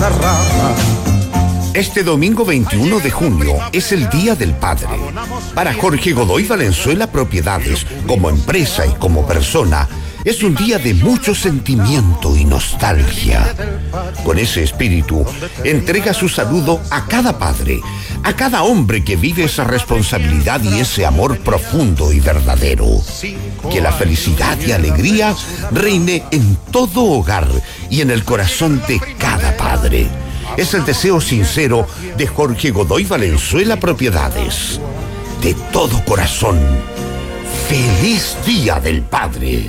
una rama. Este domingo 21 de junio es el Día del Padre. Para Jorge Godoy Valenzuela Propiedades, como empresa y como persona, es un día de mucho sentimiento y nostalgia. Con ese espíritu, entrega su saludo a cada padre, a cada hombre que vive esa responsabilidad y ese amor profundo y verdadero. Que la felicidad y alegría reine en todo hogar y en el corazón de cada padre. Es el deseo sincero de Jorge Godoy Valenzuela Propiedades. De todo corazón, ¡feliz Día del Padre!